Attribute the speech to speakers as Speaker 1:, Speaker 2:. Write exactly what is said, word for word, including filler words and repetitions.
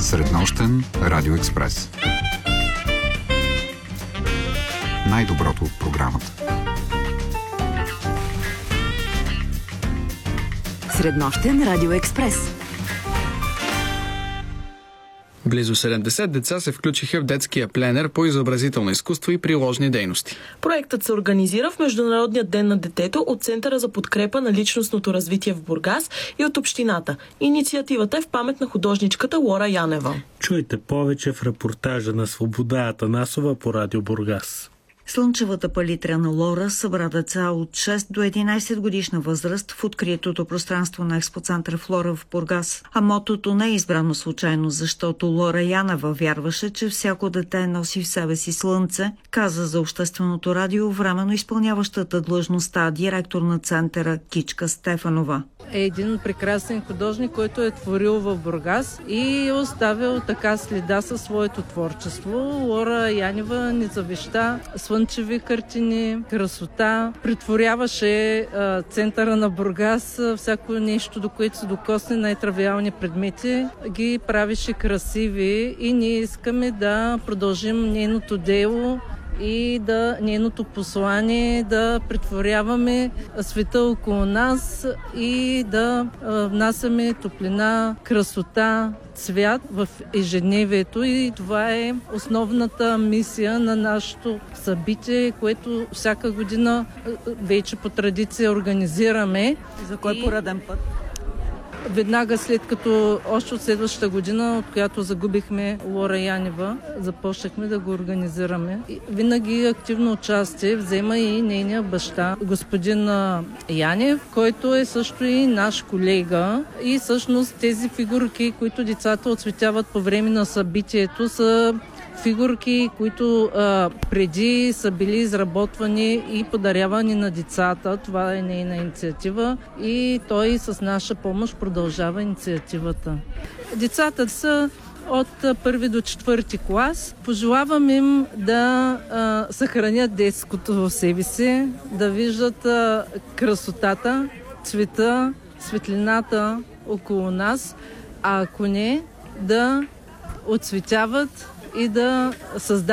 Speaker 1: Среднощен Радио Експрес. Най-доброто от програмата.
Speaker 2: Среднощен Радио Експрес.
Speaker 3: Близо седемдесет деца се включиха в детския пленер по изобразително изкуство и приложни дейности.
Speaker 4: Проектът се организира в Международния ден на детето от Центъра за подкрепа на личностното развитие в Бургас и от общината. Инициативата е в памет на художничката Лора Янева.
Speaker 5: Чуйте повече в репортажа на Свобода Атанасова по Радио Бургас.
Speaker 6: Слънчевата палитра на Лора събра деца от шест до единайсет годишна възраст в откритото пространство на експоцентър Флора в Бургас. А мотото не е избрано случайно, защото Лора Янева вярваше, че всяко дете носи в себе си слънце, каза за Общественото радио временно изпълняващата длъжността директор на центъра Кичка Стефанова.
Speaker 7: Е един прекрасен художник, който е творил в Бургас и е оставил така следа със своето творчество. Лора Янева ни завеща слънчеви картини, красота. Притворяваше а, центъра на Бургас, а, всяко нещо, до което се докосне най-тривиални предмети, ги правеше красиви и ние искаме да продължим нейното дело и да нейното послание да претворяваме света около нас и да а, внасяме топлина, красота, цвят в ежедневието, и това е основната мисия на нашето събитие, което всяка година вече по традиция организираме.
Speaker 6: За кой и... пореден път?
Speaker 7: Веднага след като още от следващата година, от която загубихме Лора Янева, започнахме да го организираме. И винаги активно участие взема и нейния баща, господин Янев, който е също и наш колега. И всъщност тези фигурки, които децата оцветяват по време на събитието, са фигурки, които а, преди са били изработвани и подарявани на децата. Това е нейна инициатива и той с наша помощ продължава инициативата. Децата са от първи до четвърти клас. Пожелавам им да а, съхранят детското в себе си, да виждат а, красотата, цвета, светлината около нас, а ако не, да оцветяват и да създават